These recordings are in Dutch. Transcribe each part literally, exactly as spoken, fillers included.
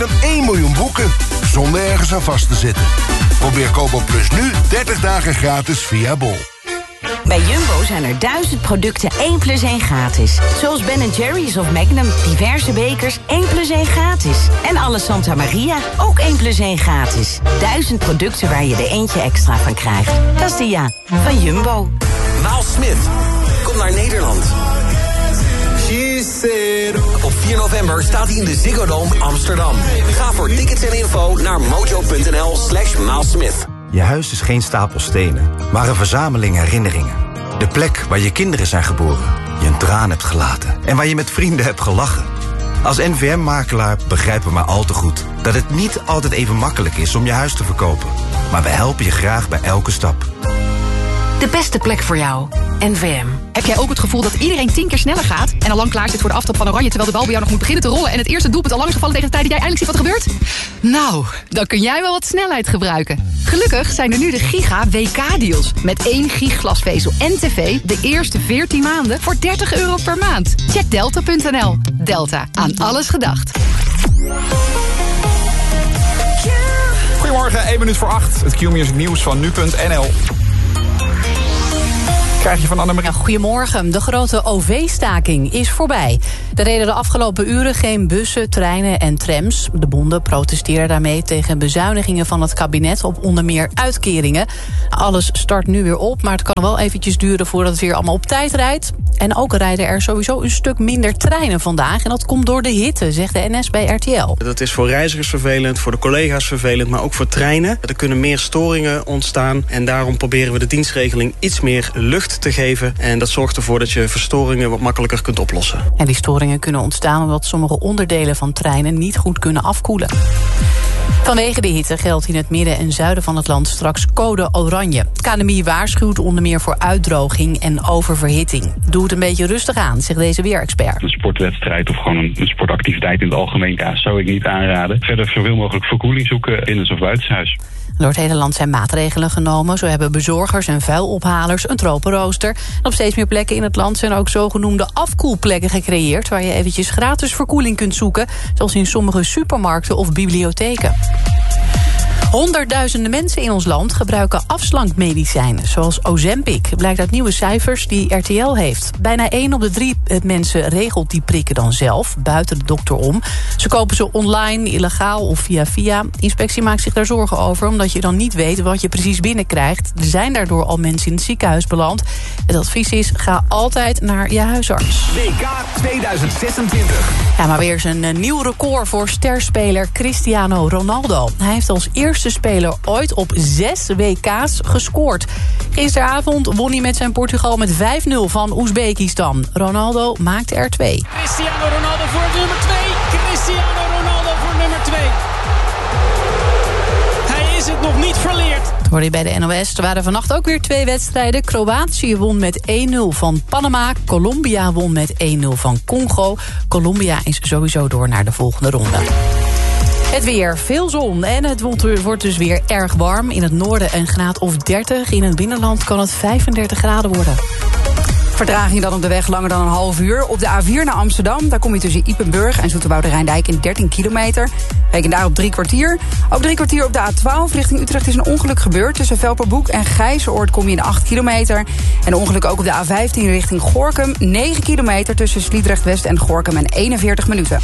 dan één miljoen boeken, zonder ergens aan vast te zitten. Probeer Kobo Plus nu dertig dagen gratis via Bol. Bij Jumbo zijn er duizend producten één plus één gratis. Zoals Ben en Jerry's of Magnum, diverse bekers één plus één gratis. En alle Santa Maria, ook één plus één gratis. Duizend producten waar je er eentje extra van krijgt. Dat is de ja van Jumbo. Miles Smith, kom naar Nederland. Op vier november staat hij in de Ziggo Dome Amsterdam. Ga voor tickets en info naar mojo.nl slash Miles Smith. Je huis is geen stapel stenen, maar een verzameling herinneringen. De plek waar je kinderen zijn geboren, je een traan hebt gelaten en waar je met vrienden hebt gelachen. Als N V M-makelaar begrijpen we maar al te goed dat het niet altijd even makkelijk is om je huis te verkopen. Maar we helpen je graag bij elke stap. De beste plek voor jou. N V M. Heb jij ook het gevoel dat iedereen tien keer sneller gaat en al lang klaar zit voor de aftrap van Oranje, terwijl de bal bij jou nog moet beginnen te rollen en het eerste doelpunt al lang is gevallen tegen de tijd dat jij eindelijk ziet wat er gebeurt? Nou, dan kun jij wel wat snelheid gebruiken. Gelukkig zijn er nu de Giga W K-deals. Met één gig glasvezel en tv de eerste veertien maanden voor dertig euro per maand. Check delta punt n l. Delta, aan alles gedacht. Goedemorgen, één minuut voor acht. Het Q-music nieuws van nu punt n l. Krijg je van Annemarie. Ja, goedemorgen. De grote O V-staking is voorbij. Er reden de afgelopen uren geen bussen, treinen en trams. De bonden protesteren daarmee tegen bezuinigingen van het kabinet op onder meer uitkeringen. Alles start nu weer op, maar het kan wel eventjes duren voordat het weer allemaal op tijd rijdt. En ook rijden er sowieso een stuk minder treinen vandaag. En dat komt door de hitte, zegt de N S bij R T L. Dat is voor reizigers vervelend, voor de collega's vervelend, maar ook voor treinen. Er kunnen meer storingen ontstaan en daarom proberen we de dienstregeling iets meer lucht te geven. En dat zorgt ervoor dat je verstoringen wat makkelijker kunt oplossen. En die storingen kunnen ontstaan omdat sommige onderdelen van treinen niet goed kunnen afkoelen. Vanwege de hitte geldt in het midden en zuiden van het land straks code oranje. Het K N M I waarschuwt onder meer voor uitdroging en oververhitting. Doe het een beetje rustig aan, zegt deze weerexpert. Een sportwedstrijd of gewoon een sportactiviteit in het algemeen ja, zou ik niet aanraden. Verder zoveel mogelijk verkoeling zoeken in of buitenshuis. Door het hele land zijn maatregelen genomen. Zo hebben bezorgers en vuilophalers een tropenrooster. En op steeds meer plekken in het land zijn ook zogenoemde afkoelplekken gecreëerd, waar je eventjes gratis verkoeling kunt zoeken, zoals in sommige supermarkten of bibliotheken. Honderdduizenden mensen in ons land gebruiken afslankmedicijnen, zoals Ozempic, blijkt uit nieuwe cijfers die R T L heeft. Bijna één op de drie mensen regelt die prikken dan zelf, buiten de dokter om. Ze kopen ze online, illegaal of via via. De inspectie maakt zich daar zorgen over, omdat je dan niet weet wat je precies binnenkrijgt. Er zijn daardoor al mensen in het ziekenhuis beland. Het advies is, ga altijd naar je huisarts. W K tweeduizend zesentwintig. Ja, maar weer eens een nieuw record voor sterspeler Cristiano Ronaldo. Hij heeft als eerste speler ooit op zes W K's gescoord. Gisteravond won hij met zijn Portugal met vijf nul van Oezbekistan. Ronaldo maakte er twee. Cristiano Ronaldo voor nummer twee. Cristiano Ronaldo voor nummer twee. Hij is het nog niet verleerd. Dat hoorde je bij de N O S. Er waren vannacht ook weer twee wedstrijden. Kroatië won met één nul van Panama. Colombia won met één nul van Congo. Colombia is sowieso door naar de volgende ronde. Het weer, veel zon en het wordt dus weer erg warm. In het noorden een graad of dertig. In het binnenland kan het vijfendertig graden worden. Vertraging dan op de weg langer dan een half uur. Op de A vier naar Amsterdam, daar kom je tussen Ypenburg en Zoeterwoude-Rijndijk in dertien kilometer. Reken daar op drie kwartier. Ook drie kwartier op de A twaalf richting Utrecht is een ongeluk gebeurd. Tussen Velperboek en Gijzeroord kom je in acht kilometer. En een ongeluk ook op de A vijftien richting Gorinchem. negen kilometer tussen Sliedrecht-West en Gorinchem en eenenveertig minuten.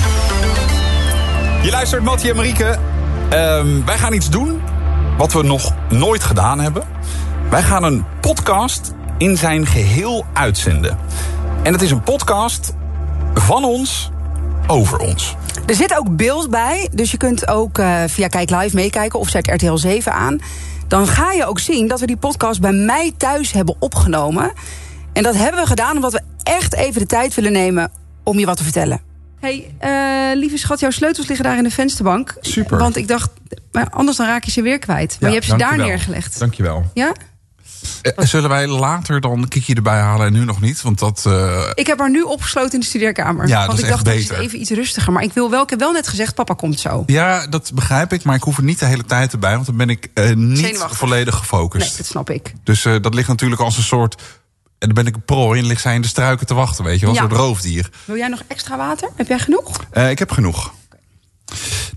Je luistert Mattie en Marieke. Um, wij gaan iets doen wat we nog nooit gedaan hebben. Wij gaan een podcast in zijn geheel uitzenden. En het is een podcast van ons, over ons. Er zit ook beeld bij, dus je kunt ook uh, via Kijk Live meekijken of zet R T L zeven aan. Dan ga je ook zien dat we die podcast bij mij thuis hebben opgenomen. En dat hebben we gedaan omdat we echt even de tijd willen nemen om je wat te vertellen. Hey, uh, lieve schat, jouw sleutels liggen daar in de vensterbank. Super. Want ik dacht, maar anders dan raak je ze weer kwijt. Maar ja, je hebt ze daar wel. neergelegd. Dankjewel. Ja? Uh, zullen wij later dan Kiki erbij halen en nu nog niet? Want dat. Uh... Ik heb haar nu opgesloten in de studeerkamer. Ja, want dat is ik dacht, echt dat is beter. even iets rustiger. Maar ik wil wel, ik heb wel net gezegd, papa komt zo. Ja, dat begrijp ik, maar ik hoef er niet de hele tijd erbij, want dan ben ik uh, niet Zenuwachtig. volledig gefocust. Nee, dat snap ik. Dus uh, dat ligt natuurlijk als een soort. En dan ben ik een prooi en ligt zij in de struiken te wachten, weet je wel, Ja. een soort roofdier. Wil jij nog extra water? Heb jij genoeg? Uh, ik heb genoeg.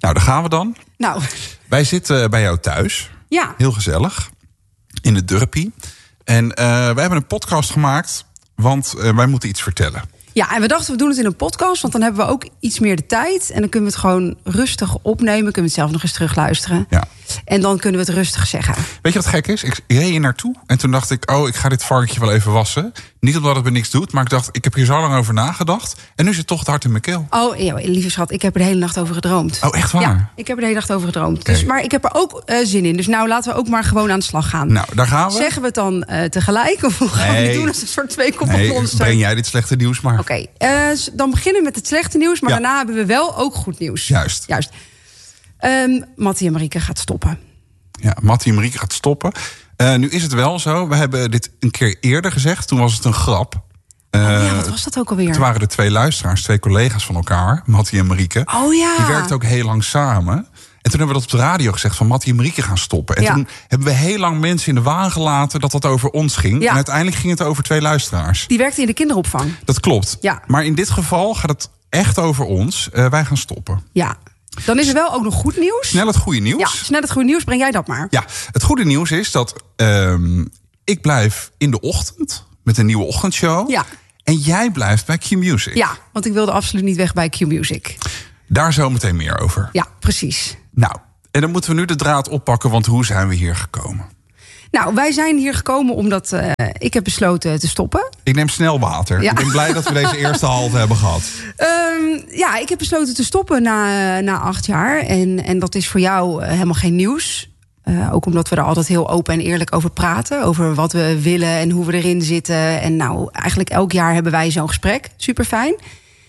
Nou, daar gaan we dan. Nou. Wij zitten bij jou thuis. Ja. Heel gezellig. In het Durpie. En uh, wij hebben een podcast gemaakt, want uh, wij moeten iets vertellen. Ja, en we dachten we doen het in een podcast, want dan hebben we ook iets meer de tijd. En dan kunnen we het gewoon rustig opnemen. Kunnen we het zelf nog eens terugluisteren. Ja. En dan kunnen we het rustig zeggen. Weet je wat gek is? Ik reed hier naartoe en toen dacht ik, oh, ik ga dit varkentje wel even wassen. Niet omdat het me niks doet, maar ik dacht, ik heb hier zo lang over nagedacht. En nu zit toch het hart in mijn keel. Oh, ja, lieve schat, ik heb er de hele nacht over gedroomd. Oh, echt waar? Ja, ik heb er de hele nacht over gedroomd. Okay. Dus, maar ik heb er ook uh, zin in. Dus nou, laten we ook maar gewoon aan de slag gaan. Nou, daar gaan we. Zeggen we het dan uh, tegelijk? Of hoe gaan we nee. het doen als een soort tweekoppig nee, monster? Breng jij dit slechte nieuws maar. Oké, okay, uh, dan beginnen we met het slechte nieuws. Maar ja. daarna hebben we wel ook goed nieuws. Juist. Juist. Um, Mattie en Marieke gaat stoppen. Ja, Mattie en Marieke gaat stoppen. Uh, nu is het wel zo, we hebben dit een keer eerder gezegd. Toen was het een grap. Uh, oh ja, wat was dat ook alweer? Toen waren er twee luisteraars, twee collega's van elkaar. Mattie en Marieke. Oh ja. Die werkten ook heel lang samen. En toen hebben we dat op de radio gezegd van Mattie en Marieke gaan stoppen. En ja. toen hebben we heel lang mensen in de waan gelaten dat dat over ons ging. Ja. En uiteindelijk ging het over twee luisteraars. Die werkten in de kinderopvang. Dat klopt. Ja. Maar in dit geval gaat het echt over ons. Uh, wij gaan stoppen. Ja. Dan is er wel ook nog goed nieuws. Snel het goede nieuws. Ja, snel het goede nieuws. Breng jij dat maar. Ja, het goede nieuws is dat um, ik blijf in de ochtend met een nieuwe ochtendshow. Ja. En jij blijft bij Q-Music. Ja, want ik wilde absoluut niet weg bij Q-Music. Daar zo meteen meer over. Ja, precies. Nou, en dan moeten we nu de draad oppakken, want hoe zijn we hier gekomen? Nou, wij zijn hier gekomen omdat uh, ik heb besloten te stoppen. Ik neem snel water. Ja. Ik ben blij dat we deze eerste halte hebben gehad. Um, ja, ik heb besloten te stoppen na, na acht jaar. En, en dat is voor jou uh, helemaal geen nieuws. Uh, ook omdat we er altijd heel open en eerlijk over praten. Over wat we willen en hoe we erin zitten. En nou, eigenlijk elk jaar hebben wij zo'n gesprek. Super fijn.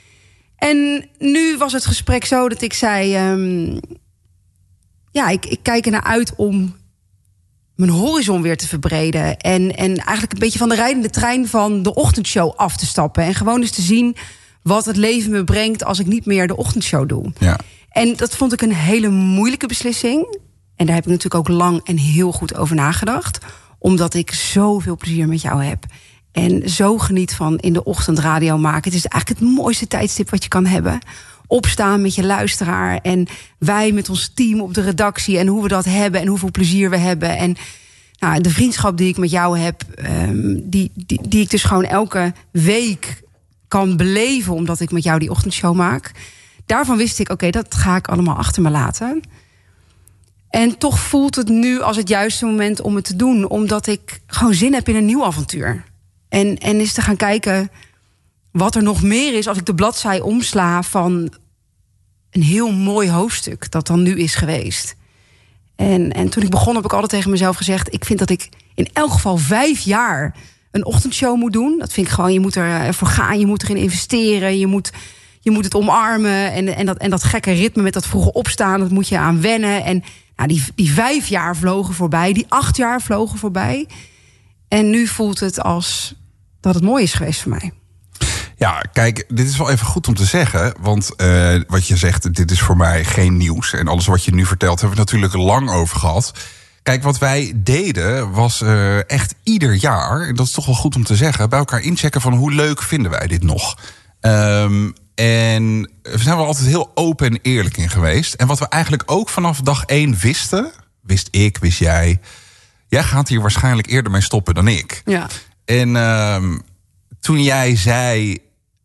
En nu was het gesprek zo dat ik zei... Um, ja, ik, ik kijk er naar uit om mijn horizon weer te verbreden. En, en eigenlijk een beetje van de rijdende trein van de ochtendshow af te stappen. En gewoon eens te zien wat het leven me brengt als ik niet meer de ochtendshow doe. Ja. En dat vond ik een hele moeilijke beslissing. En daar heb ik natuurlijk ook lang en heel goed over nagedacht. Omdat ik zoveel plezier met jou heb. En zo geniet van in de ochtend radio maken. Het is eigenlijk het mooiste tijdstip wat je kan hebben. Opstaan met je luisteraar. En wij met ons team op de redactie. En hoe we dat hebben. En hoeveel plezier we hebben. En nou, de vriendschap die ik met jou heb. Um, die, die, die ik dus gewoon elke week kan beleven. Omdat ik met jou die ochtendshow maak. Daarvan wist ik, oké, okay, dat ga ik allemaal achter me laten. En toch voelt het nu als het juiste moment om het te doen. Omdat ik gewoon zin heb in een nieuw avontuur. En, en eens te gaan kijken wat er nog meer is als ik de bladzij omsla van een heel mooi hoofdstuk dat dan nu is geweest. En, en toen ik begon heb ik altijd tegen mezelf gezegd, ik vind dat ik in elk geval vijf jaar een ochtendshow moet doen. Dat vind ik gewoon, je moet ervoor gaan, je moet erin investeren, je moet, je moet het omarmen. En, en, dat, en dat gekke ritme met dat vroege opstaan, dat moet je aan wennen. En nou, die, die vijf jaar vlogen voorbij, die acht jaar vlogen voorbij. En nu voelt het als dat het mooi is geweest voor mij. Ja, kijk, dit is wel even goed om te zeggen. Want uh, wat je zegt, dit is voor mij geen nieuws. En alles wat je nu vertelt, hebben we het natuurlijk lang over gehad. Kijk, wat wij deden was uh, echt ieder jaar, en dat is toch wel goed om te zeggen, bij elkaar inchecken van hoe leuk vinden wij dit nog. Um, en we zijn wel altijd heel open en eerlijk in geweest. En wat we eigenlijk ook vanaf dag één wisten, wist ik, wist jij, jij gaat hier waarschijnlijk eerder mee stoppen dan ik. Ja. En um, toen jij zei,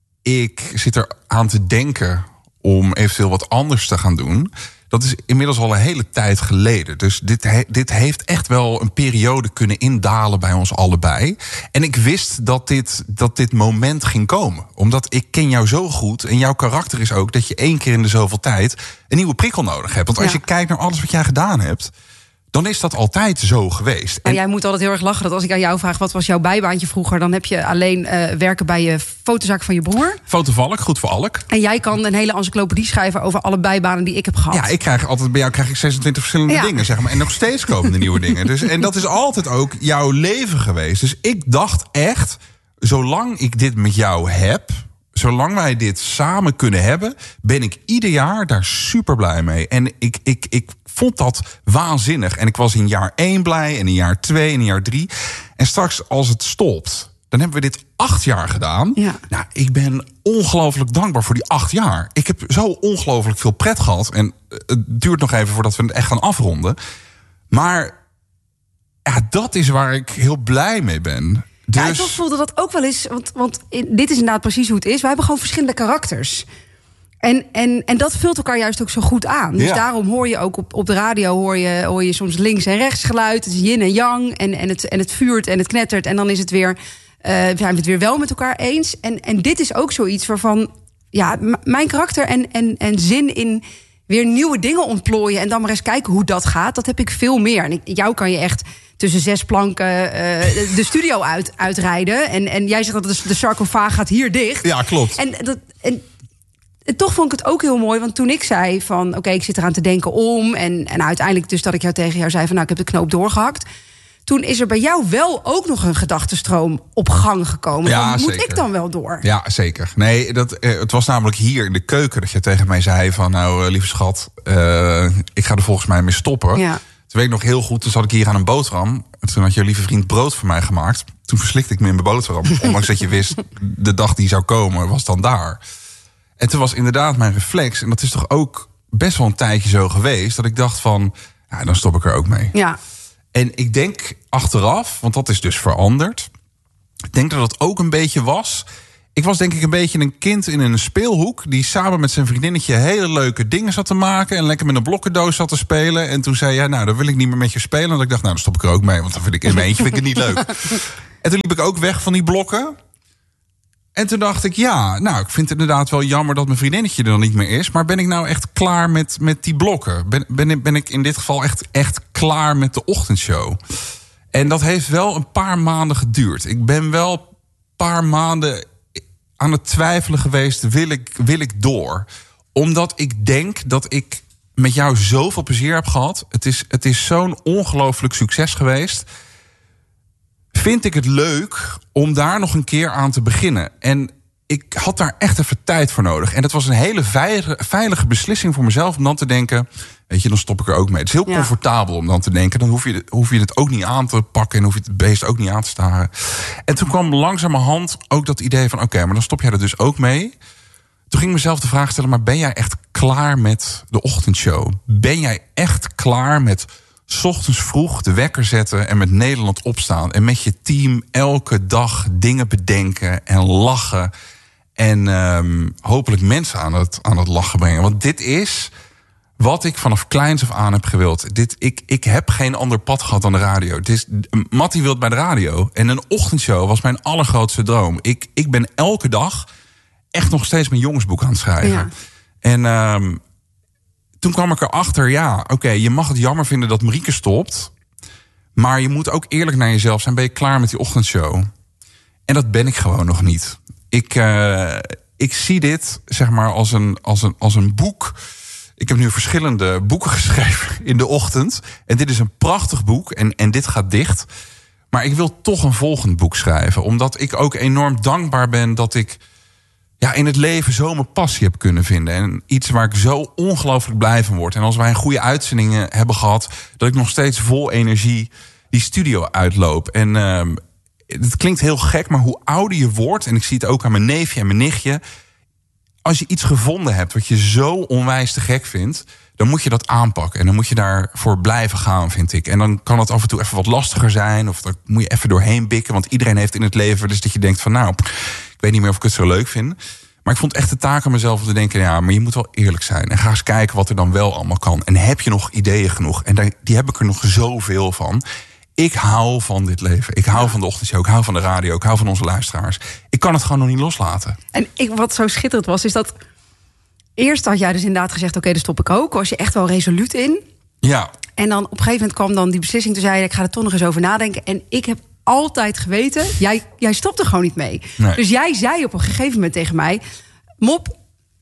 ik zit er aan te denken om eventueel wat anders te gaan doen, dat is inmiddels al een hele tijd geleden. Dus dit, he, dit heeft echt wel een periode kunnen indalen bij ons allebei. En ik wist dat dit, dat dit moment ging komen. Omdat ik ken jou zo goed en jouw karakter is ook dat je één keer in de zoveel tijd een nieuwe prikkel nodig hebt. Want als ja. je kijkt naar alles wat jij gedaan hebt, dan is dat altijd zo geweest. En jij moet altijd heel erg lachen dat als ik aan jou vraag, wat was jouw bijbaantje vroeger, dan heb je alleen uh, werken bij je fotozaak van je broer. Fotovalk, goed voor Alk. En jij kan een hele encyclopedie schrijven over alle bijbanen die ik heb gehad. Ja, ik krijg altijd bij jou krijg ik zesentwintig verschillende ja. dingen, zeg maar. En nog steeds komen er nieuwe dingen. Dus, en dat is altijd ook jouw leven geweest. Dus ik dacht echt, zolang ik dit met jou heb, zolang wij dit samen kunnen hebben, ben ik ieder jaar daar super blij mee. En ik, ik, ik vond dat waanzinnig. En ik was in jaar één blij, en in jaar twee, en in jaar drie. En straks als het stopt, Dan hebben we dit acht jaar gedaan. Ja. Nou, ik ben ongelooflijk dankbaar voor die acht jaar. Ik heb zo ongelooflijk veel pret gehad. En het duurt nog even voordat we het echt gaan afronden. Maar ja, dat is waar ik heel blij mee ben. Dus... Ja, en toch voelde dat ook wel eens... Want, want dit is inderdaad precies hoe het is. Wij hebben gewoon verschillende karakters. En, en, en dat vult elkaar juist ook zo goed aan. Dus ja. daarom hoor je ook op, op de radio... Hoor je, hoor je soms links en rechts geluid. Het is yin en yang. En, en, het, en het vuurt en het knettert. En dan is het weer, uh, zijn we het weer wel met elkaar eens. En, en dit is ook zoiets waarvan... Ja, m- mijn karakter en, en, en zin in... weer nieuwe dingen ontplooien en dan maar eens kijken hoe dat gaat. Dat heb ik veel meer. En ik, jou kan je echt tussen zes planken uh, de studio uit, uitrijden. En, en jij zegt dat de sarcofaag gaat hier dicht. Ja, klopt. En, dat, en, en toch vond ik het ook heel mooi. Want toen ik zei van oké, okay, ik zit eraan te denken om. En, en uiteindelijk dus dat ik jou tegen jou zei van nou, ik heb de knoop doorgehakt. Toen is er bij jou wel ook nog een gedachtenstroom op gang gekomen. Ja, dan moet zeker. ik dan wel door. Ja, zeker. Nee, dat, eh, het was namelijk hier in de keuken dat je tegen mij zei van nou, uh, lieve schat, uh, ik ga er volgens mij mee stoppen. Ja. Toen weet ik nog heel goed, toen zat ik hier aan een boterham. En toen had je lieve vriend brood voor mij gemaakt. Toen verslikte ik me in mijn boterham. Ondanks dat je wist, de dag die zou komen was dan daar. En toen was inderdaad mijn reflex, en dat is toch ook best wel een tijdje zo geweest, dat ik dacht van, ja, dan stop ik er ook mee. Ja. En ik denk achteraf, want dat is dus veranderd. Ik denk dat dat ook een beetje was. Ik was denk ik een beetje een kind in een speelhoek die samen met zijn vriendinnetje hele leuke dingen zat te maken en lekker met een blokkendoos zat te spelen. En toen zei hij, nou, dan wil ik niet meer met je spelen. En ik dacht, nou, dan stop ik er ook mee, want dan vind ik in mijn eentje vind ik het niet leuk. En toen liep ik ook weg van die blokken. En toen dacht ik, ja, nou, ik vind het inderdaad wel jammer dat mijn vriendinnetje er dan niet meer is. Maar ben ik nou echt klaar met, met die blokken? Ben, ben, ben ik in dit geval echt, echt klaar met de ochtendshow? En dat heeft wel een paar maanden geduurd. Ik ben wel een paar maanden aan het twijfelen geweest, wil ik, wil ik door? Omdat ik denk dat ik met jou zoveel plezier heb gehad. Het is, het is zo'n ongelooflijk succes geweest. Vind ik het leuk om daar nog een keer aan te beginnen. En ik had daar echt even tijd voor nodig. En dat was een hele veilige, veilige beslissing voor mezelf om dan te denken, weet je, dan stop ik er ook mee. Het is heel ja. comfortabel om dan te denken, dan hoef je, hoef je het ook niet aan te pakken en hoef je het beest ook niet aan te staren. En toen kwam langzamerhand ook dat idee van, oké, okay, maar dan stop jij er dus ook mee. Toen ging ik mezelf de vraag stellen, maar ben jij echt klaar met de ochtendshow? Ben jij echt klaar met 's ochtends vroeg de wekker zetten en met Nederland opstaan en met je team elke dag dingen bedenken en lachen en um, hopelijk mensen aan het, aan het lachen brengen? Want dit is wat ik vanaf kleins af aan heb gewild. Dit, ik, ik heb geen ander pad gehad dan de radio. Het is, Mattie wilde bij de radio en een ochtendshow was mijn allergrootste droom. Ik, ik ben elke dag echt nog steeds mijn jongensboek aan het schrijven. Ja. En um, toen kwam ik erachter, ja, oké, okay, je mag het jammer vinden dat Marieke stopt, maar je moet ook eerlijk naar jezelf zijn. Ben je klaar met die ochtendshow? En dat ben ik gewoon nog niet. Ik, uh, ik zie dit, zeg maar, als een, als, een, als een boek. Ik heb nu verschillende boeken geschreven in de ochtend. En dit is een prachtig boek en, en dit gaat dicht. Maar ik wil toch een volgend boek schrijven. Omdat ik ook enorm dankbaar ben dat ik ja, in het leven zo mijn passie heb kunnen vinden. En iets waar ik zo ongelooflijk blij van word. En als wij een goede uitzendingen hebben gehad, dat ik nog steeds vol energie die studio uitloop. En uh, het klinkt heel gek, maar hoe ouder je wordt, en ik zie het ook aan mijn neefje en mijn nichtje, als je iets gevonden hebt wat je zo onwijs te gek vindt, dan moet je dat aanpakken. En dan moet je daarvoor blijven gaan, vind ik. En dan kan het af en toe even wat lastiger zijn, of dan moet je even doorheen bikken. Want iedereen heeft in het leven dus dat je denkt van, nou, ik weet niet meer of ik het zo leuk vind. Maar ik vond echt de taak aan mezelf om te denken, ja, maar je moet wel eerlijk zijn. En ga eens kijken wat er dan wel allemaal kan. En heb je nog ideeën genoeg? En daar, die heb ik er nog zoveel van. Ik hou van dit leven. Ik hou van de ochtendshow. Ik hou van de radio. Ik hou van onze luisteraars. Ik kan het gewoon nog niet loslaten. En ik, wat zo schitterend was, is dat eerst had jij dus inderdaad gezegd, oké, okay, daar stop ik ook. Was je echt wel resoluut in. Ja. En dan op een gegeven moment kwam dan die beslissing. Toen zei je, ik ga er toch nog eens over nadenken. En ik heb altijd geweten, jij, jij stopt er gewoon niet mee. Nee. Dus jij zei op een gegeven moment tegen mij, Mop,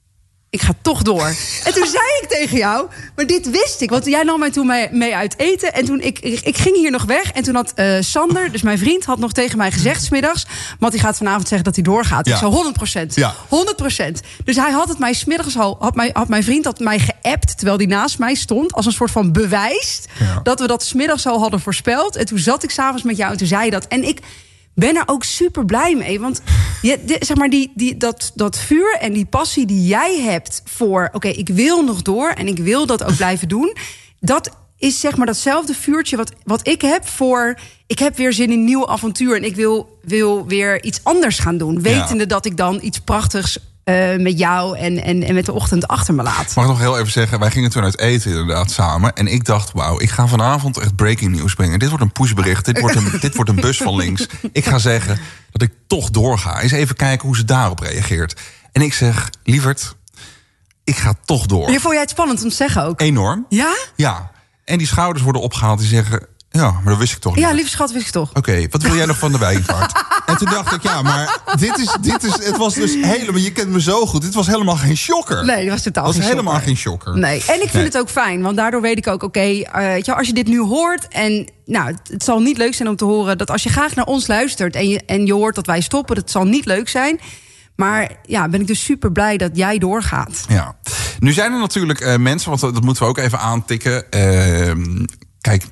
ik ga toch door. En toen zei ik tegen jou, maar dit wist ik. Want jij nam mij toen mee, mee uit eten. En toen ik, ik, ik ging hier nog weg. En toen had uh, Sander, dus mijn vriend, had nog tegen mij gezegd 's middags, Matt, die gaat vanavond zeggen dat hij doorgaat. Ja. Ik zei honderd procent. Ja. honderd procent. Dus hij had het mij 's middags al, had, mij, had mijn vriend had mij geappt, terwijl die naast mij stond, als een soort van bewijs, ja, dat we dat 's middags al hadden voorspeld. En toen zat ik 's avonds met jou en toen zei je dat. En ik ben er ook super blij mee. Want je, de, zeg maar die, die, dat, dat vuur en die passie die jij hebt voor... oké, okay, ik wil nog door en ik wil dat ook blijven doen. Dat is zeg maar datzelfde vuurtje wat, wat ik heb voor... ik heb weer zin in nieuw avontuur en ik wil, wil weer iets anders gaan doen. Wetende ja. dat ik dan iets prachtigs uh, met jou en, en, en met de ochtend achter me laat. Mag ik nog heel even zeggen, wij gingen toen uit eten inderdaad samen. En ik dacht, wauw, ik ga vanavond echt breaking news brengen. Dit wordt een pushbericht, dit wordt een, dit wordt een bus van links. Ik ga zeggen dat ik toch doorga. Eens even kijken hoe ze daarop reageert. En ik zeg, lieverd, ik ga toch door. Je vond jij het spannend om te zeggen ook? Enorm. Ja? Ja. En die schouders worden opgehaald die zeggen... ja, maar dat wist ik toch niet. Ja, lieve schat, wist ik toch. Oké, okay, wat wil jij nog van de wijnvaart? En toen dacht ik, ja, maar dit is, dit is, het was dus helemaal... je kent me zo goed, dit was helemaal geen shocker. Nee, het was totaal het was geen helemaal shocker. geen shocker. Nee, en ik vind nee. het ook fijn, want daardoor weet ik ook... oké, okay, uh, als je dit nu hoort en... nou, het zal niet leuk zijn om te horen... dat als je graag naar ons luistert en je, en je hoort dat wij stoppen... dat zal niet leuk zijn... Maar ja, ben ik dus super blij dat jij doorgaat. Ja. Nu zijn er natuurlijk uh, mensen, want dat moeten we ook even aantikken. Uh, kijk,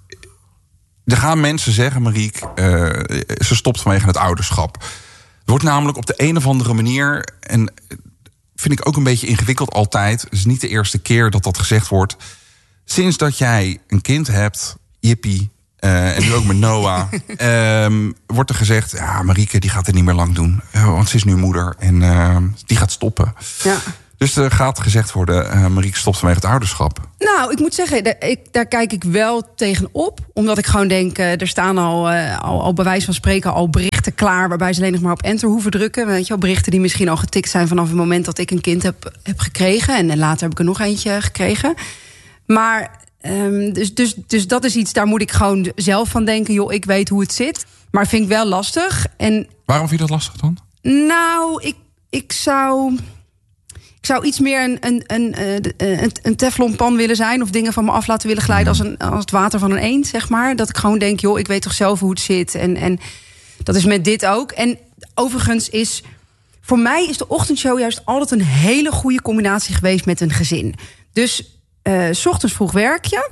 er gaan mensen zeggen, Marieke, uh, ze stopt vanwege het ouderschap. Er wordt namelijk op de een of andere manier, en vind ik ook een beetje ingewikkeld altijd... het is niet de eerste keer dat dat gezegd wordt... sinds dat jij een kind hebt, jippie... Uh, en nu ook met Noah. um, wordt er gezegd, ja, Marieke die gaat het niet meer lang doen. Uh, want ze is nu moeder en uh, die gaat stoppen. Ja. Dus er gaat gezegd worden, uh, Marieke stopt vanwege het ouderschap. Nou, ik moet zeggen, daar, ik, daar kijk ik wel tegenop. Omdat ik gewoon denk, uh, er staan al, uh, al, al bij wijze van spreken... al berichten klaar waarbij ze alleen nog maar op enter hoeven drukken. Weet je wel, berichten die misschien al getikt zijn... vanaf het moment dat ik een kind heb, heb gekregen. En, en later heb ik er nog eentje gekregen. Maar... Um, dus, dus, dus dat is iets, daar moet ik gewoon zelf van denken... joh, ik weet hoe het zit, maar vind ik wel lastig. En, waarom vind je dat lastig dan? Nou, ik, ik zou... Ik zou iets meer een, een, een, een, een teflonpan willen zijn... of dingen van me af laten willen glijden als, een, als het water van een eend, zeg maar. Dat ik gewoon denk, joh, ik weet toch zelf hoe het zit. En, en dat is met dit ook. En overigens is... voor mij is de ochtendshow juist altijd een hele goede combinatie geweest met een gezin. Dus... Uh, 's ochtends vroeg werk je.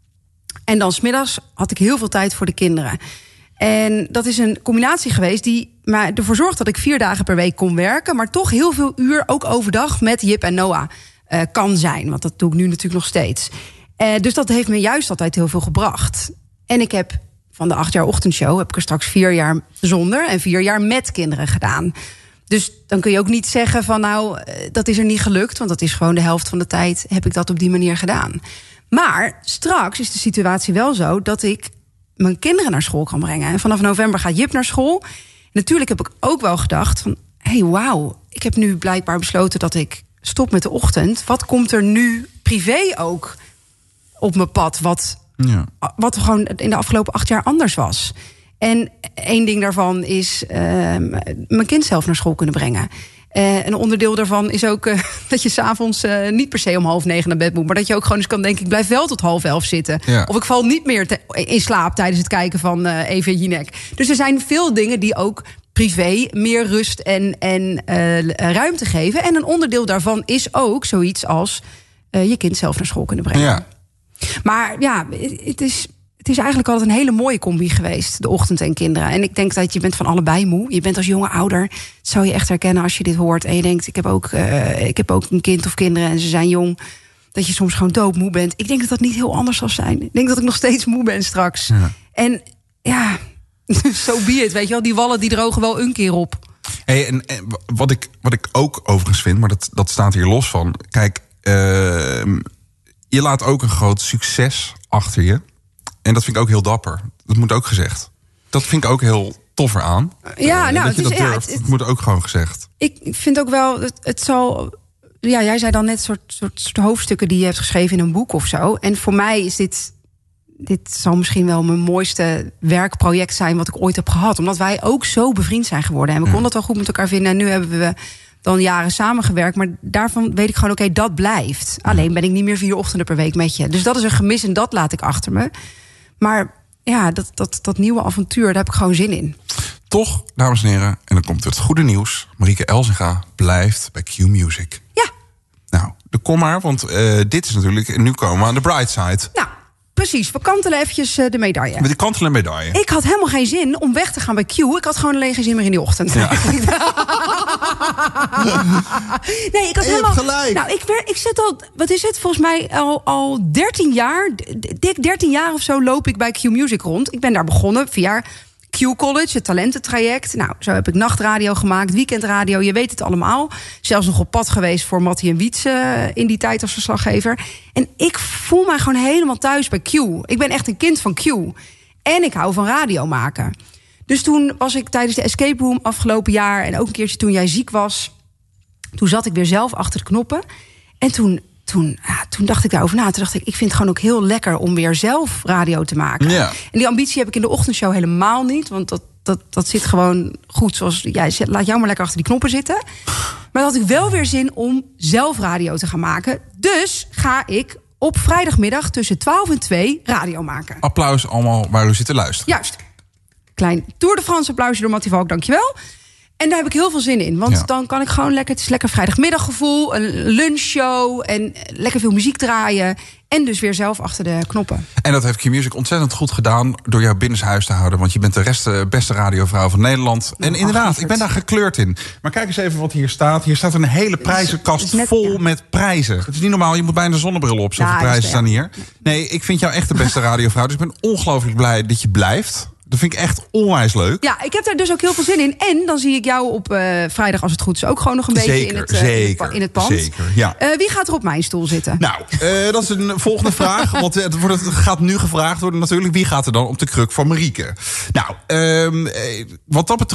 En dan 's middags had ik heel veel tijd voor de kinderen. En dat is een combinatie geweest die maar ervoor zorgt dat ik vier dagen per week kon werken. Maar toch heel veel uur, ook overdag, met Jip en Noah uh, kan zijn. Want dat doe ik nu natuurlijk nog steeds. Uh, dus dat heeft me juist altijd heel veel gebracht. En ik heb van de acht jaar ochtendshow... heb ik er straks vier jaar zonder en vier jaar met kinderen gedaan. Dus dan kun je ook niet zeggen van nou, dat is er niet gelukt. Want dat is gewoon de helft van de tijd heb ik dat op die manier gedaan. Maar straks is de situatie wel zo dat ik mijn kinderen naar school kan brengen. En vanaf november gaat Jip naar school. Natuurlijk heb ik ook wel gedacht van... hé, hey, wauw, ik heb nu blijkbaar besloten dat ik stop met de ochtend. Wat komt er nu privé ook op mijn pad? Wat, ja. wat gewoon in de afgelopen acht jaar anders was. En één ding daarvan is uh, mijn kind zelf naar school kunnen brengen. Uh, een onderdeel daarvan is ook uh, dat je 's avonds uh, niet per se om half negen naar bed moet. Maar dat je ook gewoon eens kan denken, ik blijf wel tot half elf zitten. Ja. Of ik val niet meer te, in slaap tijdens het kijken van uh, Eva Jinek. Dus er zijn veel dingen die ook privé meer rust en, en uh, ruimte geven. En een onderdeel daarvan is ook zoiets als uh, je kind zelf naar school kunnen brengen. Ja. Maar ja, het is... Het is eigenlijk altijd een hele mooie combi geweest, de ochtend en kinderen. En ik denk dat je bent van allebei moe. Je bent als jonge ouder, dat zou je echt herkennen als je dit hoort. En je denkt, ik heb ook, uh, ik heb ook een kind of kinderen en ze zijn jong. Dat je soms gewoon doodmoe bent. Ik denk dat dat niet heel anders zal zijn. Ik denk dat ik nog steeds moe ben straks. Ja. En ja, so be it, weet je wel. Die wallen die drogen wel een keer op. Hey, en, en wat, ik, wat ik ook overigens vind, maar dat, dat staat hier los van. Kijk, uh, je laat ook een groot succes achter je. En dat vind ik ook heel dapper. Dat moet ook gezegd. Dat vind ik ook heel tof eraan. Ja, uh, nou, dat je het dat is, durft. Ja, het, dat moet ook gewoon gezegd. Ik vind ook wel, het, het zal... Ja, jij zei dan net soort, soort, soort hoofdstukken die je hebt geschreven in een boek of zo. En voor mij is dit... Dit zal misschien wel mijn mooiste werkproject zijn wat ik ooit heb gehad. Omdat wij ook zo bevriend zijn geworden. En we konden het wel goed met elkaar vinden. En nu hebben we dan jaren samengewerkt. Maar daarvan weet ik gewoon, oké, okay, dat blijft. Alleen ben ik niet meer vier ochtenden per week met je. Dus dat is een gemis en dat laat ik achter me. Maar ja, dat, dat, dat nieuwe avontuur, daar heb ik gewoon zin in. Toch, dames en heren, en dan komt het goede nieuws. Marieke Elzinga blijft bij Q Music. Ja. Nou, kom maar, want uh, dit is natuurlijk... Nu komen we aan de bright side. Nou, precies. We kantelen eventjes uh, de medaille. Met die kantelen medaille. Ik had helemaal geen zin om weg te gaan bij Q. Ik had gewoon alleen geen zin meer in die ochtend. Ja. nee, ik had helemaal... gelijk. Nou, ik, wer, ik zit al... Wat is het? Volgens mij al, al dertien jaar... Dik dertien jaar of zo loop ik bij Q Music rond. Ik ben daar begonnen via Q College, het talententraject. Nou, zo heb ik nachtradio gemaakt, weekendradio. Je weet het allemaal. Zelfs nog op pad geweest voor Mattie en Wiets uh, in die tijd als verslaggever. En ik voel mij gewoon helemaal thuis bij Q. Ik ben echt een kind van Q. En ik hou van radio maken. Dus toen was ik tijdens de Escape Room afgelopen jaar... en ook een keertje toen jij ziek was... toen zat ik weer zelf achter de knoppen. En toen, toen, ja, toen dacht ik daarover na. Toen dacht ik, ik vind het gewoon ook heel lekker... om weer zelf radio te maken. Ja. En die ambitie heb ik in de ochtendshow helemaal niet. Want dat, dat, dat zit gewoon goed zoals... Ja, laat jou maar lekker achter die knoppen zitten. Maar dan had ik wel weer zin om zelf radio te gaan maken. Dus ga ik op vrijdagmiddag tussen twaalf en twee radio maken. Applaus allemaal waar u zit te luisteren. Juist. Klein Tour de France applausje door Mattie Valk, dankjewel. En daar heb ik heel veel zin in. Want ja. dan kan ik gewoon lekker... Het is lekker vrijdagmiddaggevoel, een lunchshow... en lekker veel muziek draaien. En dus weer zelf achter de knoppen. En dat heeft Q Music ontzettend goed gedaan... door jou binnenshuis te houden. Want je bent de rest, beste radiovrouw van Nederland. En inderdaad, ik ben daar gekleurd in. Maar kijk eens even wat hier staat. Hier staat een hele prijzenkast net, vol ja. met prijzen. Het is niet normaal, je moet bijna een zonnebril op. Zoveel ja, prijzen staan hier. Nee, ik vind jou echt de beste radiovrouw. Dus ik ben ongelooflijk blij dat je blijft... Dat vind ik echt onwijs leuk. Ja, ik heb daar dus ook heel veel zin in. En dan zie ik jou op uh, vrijdag, als het goed is, ook gewoon nog een beetje zeker, in, het, uh, zeker, in, het, in het pand. Zeker, ja. Uh, wie gaat er op mijn stoel zitten? Nou, uh, dat is een volgende vraag. Want het, wordt, het gaat nu gevraagd worden natuurlijk. Wie gaat er dan op de kruk van Marieke? Nou, um, wat dat betreft...